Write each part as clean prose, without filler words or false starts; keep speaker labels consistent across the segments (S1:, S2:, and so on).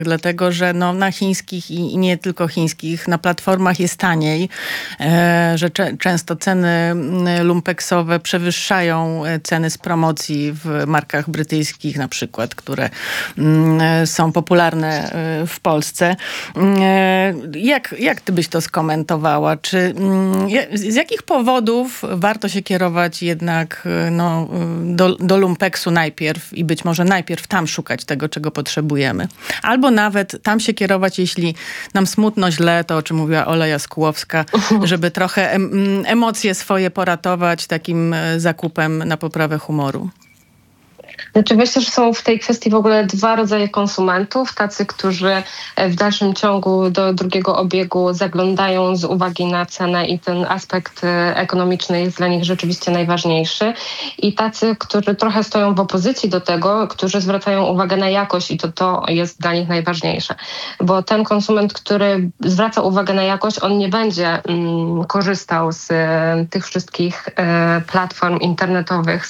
S1: Dlatego, że na chińskich i nie tylko chińskich, na platformach jest taniej, że często ceny lumpeksowe przewyższają ceny z promocji w markach brytyjskich na przykład, które są popularne w Polsce. Jak ty byś to skomentowała? Z jakich powodów warto się kierować jednak do lumpeksu najpierw i być może najpierw tam szukać tego, czego potrzebujemy? Albo nawet tam się kierować, jeśli nam smutno, źle, to o czym mówiła Ola Jaskółowska, żeby trochę emocje swoje poratować takim zakupem na poprawę humoru.
S2: Znaczy myślę, że są w tej kwestii w ogóle dwa rodzaje konsumentów. Tacy, którzy w dalszym ciągu do drugiego obiegu zaglądają z uwagi na cenę i ten aspekt ekonomiczny jest dla nich rzeczywiście najważniejszy. I tacy, którzy trochę stoją w opozycji do tego, którzy zwracają uwagę na jakość i to jest dla nich najważniejsze. Bo ten konsument, który zwraca uwagę na jakość, on nie będzie korzystał z tych wszystkich platform internetowych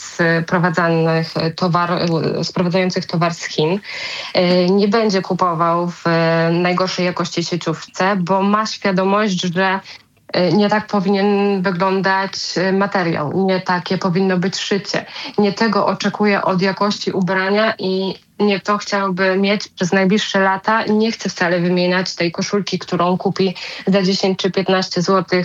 S2: sprowadzających towar z Chin, nie będzie kupował w najgorszej jakości sieciówce, bo ma świadomość, że nie tak powinien wyglądać materiał, nie takie powinno być szycie, nie tego oczekuje od jakości ubrania i nie to chciałby mieć przez najbliższe lata. Nie chce wcale wymieniać tej koszulki, którą kupi za 10 czy 15 zł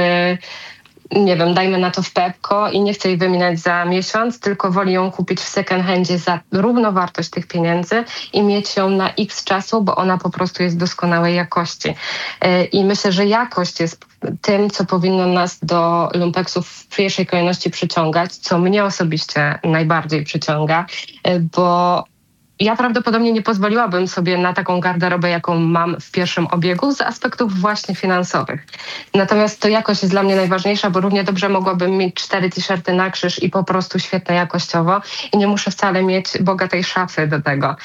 S2: nie wiem, dajmy na to w Pepco i nie chce jej wymieniać za miesiąc, tylko woli ją kupić w second handzie za równowartość tych pieniędzy i mieć ją na x czasu, bo ona po prostu jest doskonałej jakości. I myślę, że jakość jest tym, co powinno nas do lumpeksów w pierwszej kolejności przyciągać, co mnie osobiście najbardziej przyciąga, bo ja prawdopodobnie nie pozwoliłabym sobie na taką garderobę, jaką mam w pierwszym obiegu z aspektów właśnie finansowych. Natomiast to jakość jest dla mnie najważniejsza, bo równie dobrze mogłabym mieć 4 t-shirty na krzyż i po prostu świetne jakościowo i nie muszę wcale mieć bogatej szafy do tego.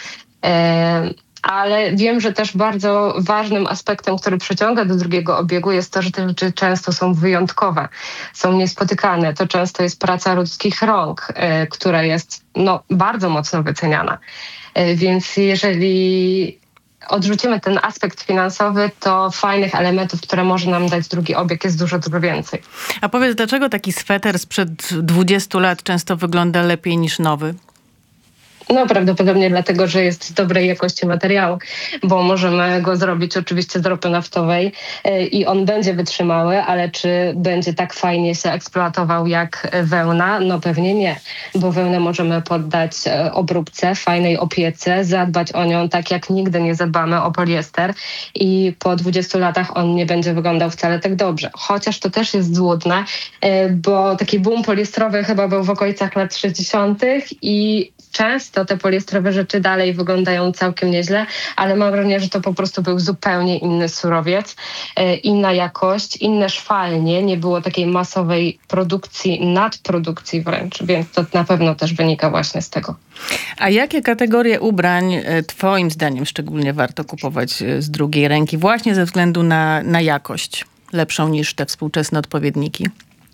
S2: Ale wiem, że też bardzo ważnym aspektem, który przyciąga do drugiego obiegu jest to, że te rzeczy często są wyjątkowe, są niespotykane. To często jest praca ludzkich rąk, która jest bardzo mocno wyceniana. Więc jeżeli odrzucimy ten aspekt finansowy, to fajnych elementów, które może nam dać drugi obieg, jest dużo, dużo więcej.
S1: A powiedz, dlaczego taki sweter sprzed 20 lat często wygląda lepiej niż nowy?
S2: Prawdopodobnie dlatego, że jest dobrej jakości materiału, bo możemy go zrobić oczywiście z ropy naftowej i on będzie wytrzymały, ale czy będzie tak fajnie się eksploatował jak wełna? Pewnie nie, bo wełnę możemy poddać obróbce, fajnej opiece, zadbać o nią tak jak nigdy nie zadbamy o poliester i po 20 latach on nie będzie wyglądał wcale tak dobrze. Chociaż to też jest złudne, bo taki boom poliestrowy chyba był w okolicach lat 60. i często te poliestrowe rzeczy dalej wyglądają całkiem nieźle, ale mam wrażenie, że to po prostu był zupełnie inny surowiec, inna jakość, inne szwalnie, nie było takiej masowej produkcji, nadprodukcji wręcz, więc to na pewno też wynika właśnie z tego.
S1: A jakie kategorie ubrań twoim zdaniem szczególnie warto kupować z drugiej ręki właśnie ze względu na jakość lepszą niż te współczesne odpowiedniki?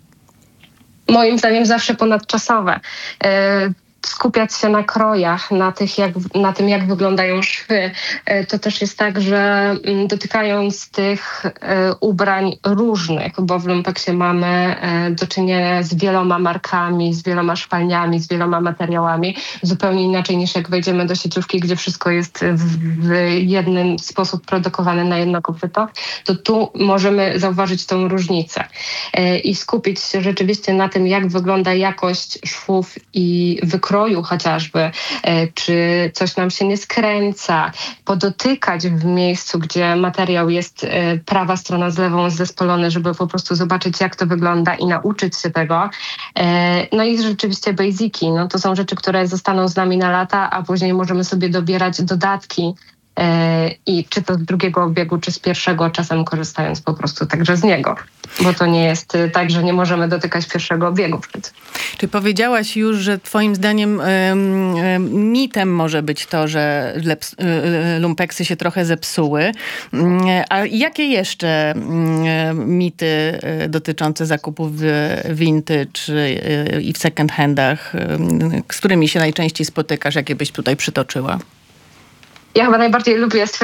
S2: Moim zdaniem zawsze ponadczasowe. Skupiać się na krojach, na tym, jak wyglądają szwy. To też jest tak, że dotykając tych ubrań różnych, bo w lumpeksie mamy do czynienia z wieloma markami, z wieloma szwalniami, z wieloma materiałami, zupełnie inaczej niż jak wejdziemy do sieciówki, gdzie wszystko jest w jeden sposób produkowane na jedno kopyto, to tu możemy zauważyć tą różnicę i skupić się rzeczywiście na tym, jak wygląda jakość szwów i wykroju chociażby, czy coś nam się nie skręca, podotykać w miejscu, gdzie materiał jest prawa strona z lewą zespolony, żeby po prostu zobaczyć, jak to wygląda i nauczyć się tego. I rzeczywiście basiki, to są rzeczy, które zostaną z nami na lata, a później możemy sobie dobierać dodatki i czy to z drugiego obiegu, czy z pierwszego, czasem korzystając po prostu także z niego. Bo to nie jest tak, że nie możemy dotykać pierwszego obiegu przecież.
S1: Czy powiedziałaś już, że twoim zdaniem mitem może być to, że lumpeksy się trochę zepsuły. A jakie jeszcze mity dotyczące zakupów vintage i w second handach, z którymi się najczęściej spotykasz, jakie byś tutaj przytoczyła?
S2: Ja chyba najbardziej lubię